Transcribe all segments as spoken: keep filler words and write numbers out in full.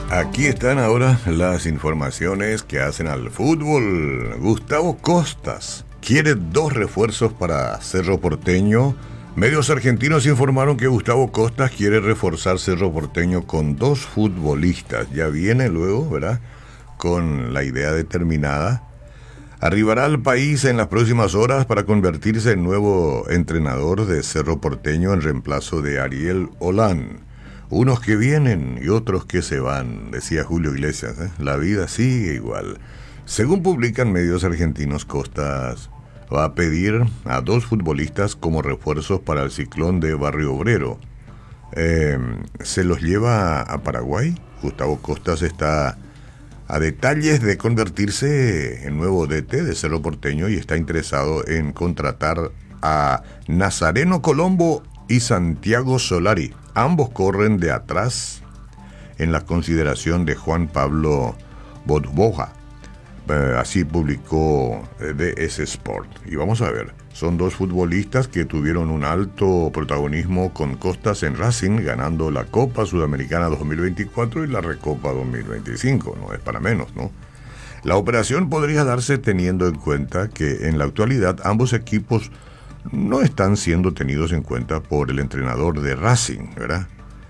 Aquí están ahora las informaciones que hacen al fútbol. Gustavo Costas quiere dos refuerzos para Cerro Porteño. Medios argentinos informaron que Gustavo Costas quiere reforzar Cerro Porteño con dos futbolistas. Ya viene luego, ¿verdad?, con la idea determinada. Arribará al país en las próximas horas para convertirse en nuevo entrenador de Cerro Porteño en reemplazo de Ariel Holán. Unos que vienen y otros que se van, decía Julio Iglesias, ¿eh? La vida sigue igual. Según publican medios argentinos, Costas va a pedir a dos futbolistas como refuerzos para el Ciclón de Barrio Obrero. Eh, ¿Se los lleva a Paraguay? Gustavo Costas está a detalles de convertirse en nuevo D T de Cerro Porteño y está interesado en contratar a Nazareno Colombo y Santiago Solari. Ambos corren de atrás en la consideración de Juan Pablo Botboja. Eh, así publicó eh, D S Sport. Y vamos a ver, son dos futbolistas que tuvieron un alto protagonismo con Costas en Racing, ganando la Copa Sudamericana dos mil veinticuatro y la Recopa dos mil veinticinco. No es para menos, ¿no? La operación podría darse teniendo en cuenta que en la actualidad ambos equipos no están siendo tenidos en cuenta por el entrenador de Racing, ¿verdad?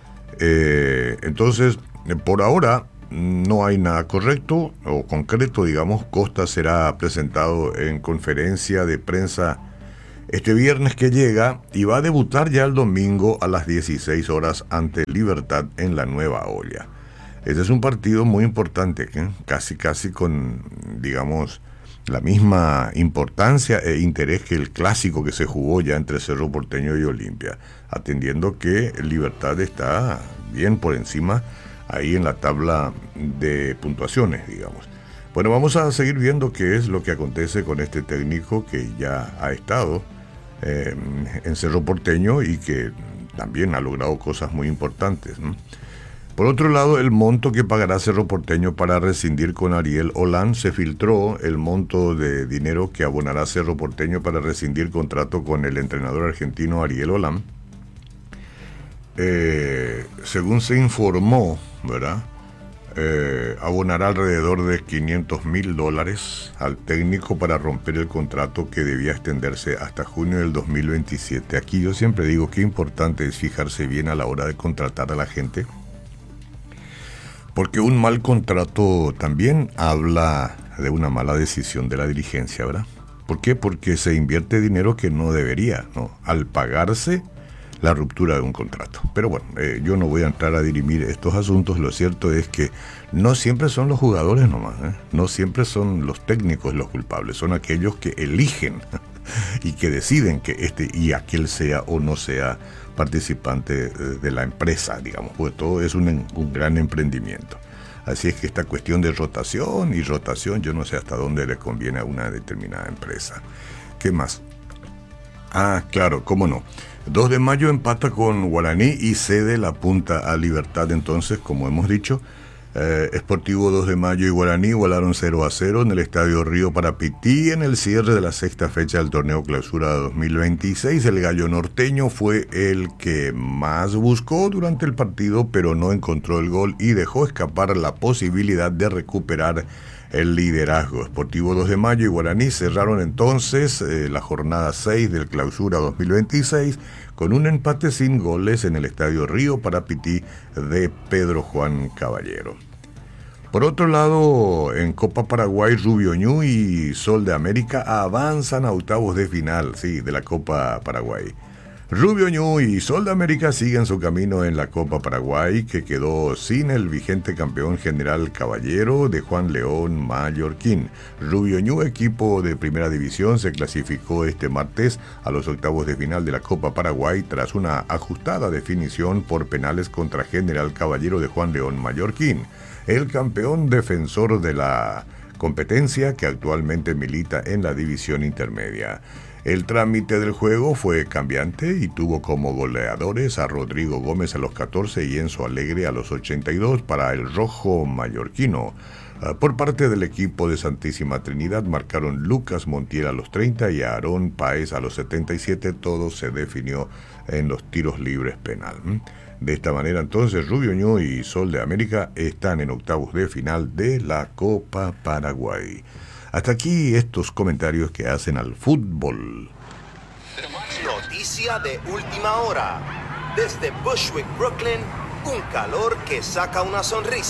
Eh, entonces, por ahora no hay nada correcto o concreto, digamos. Costas será presentado en conferencia de prensa este viernes que llega y va a debutar ya el domingo a las dieciséis horas ante Libertad en la Nueva Olla. Este es un partido muy importante, ¿eh? casi casi con, digamos, la misma importancia e interés que el clásico que se jugó ya entre Cerro Porteño y Olimpia, atendiendo que Libertad está bien por encima ahí en la tabla de puntuaciones, digamos. Bueno, vamos a seguir viendo qué es lo que acontece con este técnico que ya ha estado eh, en Cerro Porteño y que también ha logrado cosas muy importantes, ¿no? Por otro lado, el monto que pagará Cerro Porteño para rescindir con Ariel Holán. Se filtró el monto de dinero que abonará Cerro Porteño para rescindir contrato con el entrenador argentino Ariel Holán. Eh, según se informó, ¿verdad? Eh, abonará alrededor de quinientos mil dólares al técnico para romper el contrato que debía extenderse hasta junio del dos mil veintisiete. Aquí yo siempre digo que importante es fijarse bien a la hora de contratar a la gente, porque un mal contrato también habla de una mala decisión de la dirigencia, ¿verdad? ¿Por qué? Porque se invierte dinero que no debería, ¿no?, al pagarse la ruptura de un contrato. Pero bueno, eh, yo no voy a entrar a dirimir estos asuntos. Lo cierto es que no siempre son los jugadores nomás, ¿eh? No siempre son los técnicos los culpables, son aquellos que eligen y que deciden que este y aquel sea o no sea participante de la empresa, digamos, porque todo es un, un gran emprendimiento. Así es que esta cuestión de rotación y rotación, yo no sé hasta dónde le conviene a una determinada empresa. ¿Qué más? Ah, claro, cómo no. dos de mayo empata con Guaraní y cede la punta a Libertad. Entonces, como hemos dicho, eh, Sportivo dos de mayo y Guaraní igualaron cero a cero en el Estadio Río Parapití en el cierre de la sexta fecha del torneo Clausura dos mil veintiséis. El gallo norteño fue el que más buscó durante el partido, pero no encontró el gol y dejó escapar la posibilidad de recuperar el liderazgo. Sportivo dos de mayo y Guaraní cerraron entonces eh, la jornada seis del Clausura dos mil veintiséis con un empate sin goles en el Estadio Río Parapití de Pedro Juan Caballero. Por otro lado, en Copa Paraguay, Rubio Ñu y Sol de América avanzan a octavos de final, sí, de la Copa Paraguay. Rubio Ñu y Sol de América siguen su camino en la Copa Paraguay, que quedó sin el vigente campeón General Caballero de Juan León Mallorquín. Rubio Ñu, equipo de primera división, se clasificó este martes a los octavos de final de la Copa Paraguay tras una ajustada definición por penales contra General Caballero de Juan León Mallorquín, el campeón defensor de la competencia que actualmente milita en la división intermedia. El trámite del juego fue cambiante y tuvo como goleadores a Rodrigo Gómez a los catorce y Enzo Alegre a los ochenta y dos para el rojo mallorquino. Por parte del equipo de Santísima Trinidad marcaron Lucas Montiel a los treinta y Aarón Páez a los setenta y siete. Todo se definió en los tiros libres penal. De esta manera entonces Rubio Ñu y Sol de América están en octavos de final de la Copa Paraguay. Hasta aquí estos comentarios que hacen al fútbol. Noticia de última hora. Desde Bushwick, Brooklyn, un calor que saca una sonrisa.